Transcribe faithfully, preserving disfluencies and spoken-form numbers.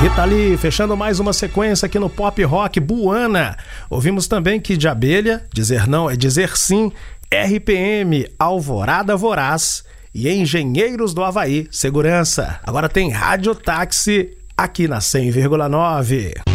Rita Lee, fechando mais uma sequência aqui no Pop Rock, Buana. Ouvimos também que de Abelha, Dizer Não é Dizer Sim, R P M, Alvorada Voraz e Engenheiros do Havaí, Segurança. Agora tem Rádio Táxi aqui na cem vírgula nove.